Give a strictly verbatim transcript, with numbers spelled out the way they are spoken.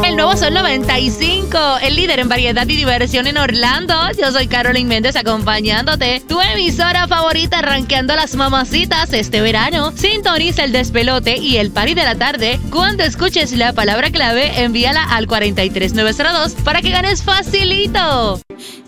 el nuevo Sol noventa y cinco, el líder en variedad y diversión en Orlando. Yo soy Carolyn Méndez acompañándote, tu emisora favorita, rankeando a las mamacitas este verano. Sintoniza el despelote y el party de la tarde. Cuando escuches la palabra clave, envíala al cuatro tres nueve cero dos para que ganes facilito.